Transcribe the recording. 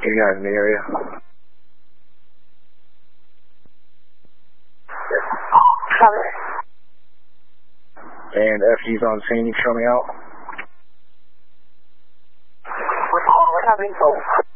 you guys in the area? Copy. And FG's on scene, you can show me out? Copy.